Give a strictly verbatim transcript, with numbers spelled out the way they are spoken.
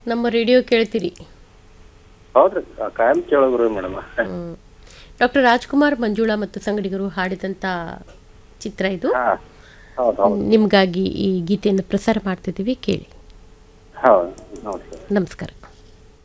ನಮ್ಮ ರೇಡಿಯೋ ಕೇಳ್ತೀರಿ? ಹೌದ್ರಿ ಕಾಯಂ ಕೇಳೋಗ್ರಿ ಮೇಡಮ್. ಡಾಕ್ಟರ್ ರಾಜ್ಕುಮಾರ್ ಮಂಜುಳಾ ಮತ್ತು ಸಂಗಡಿಗರು ಹಾಡಿದಂಥ ಚಿತ್ರ ಇದು. ಹಾ ಹೌದು ಹೌದು ನಿಮಗಾಗಿ ಈ ಗೀತೆಯನ್ನು ಪ್ರಸಾರ ಮಾಡ್ತಿದ್ದೀವಿ, ಕೇಳಿ. ಹೌದು ನಮಸ್ಕಾರ. ನಮಸ್ಕಾರ.